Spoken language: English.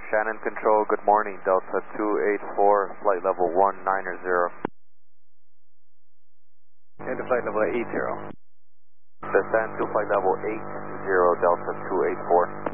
Shannon Control, good morning, Delta 284, flight level 190. Into flight level 80. Descend to flight level 80, Delta 284.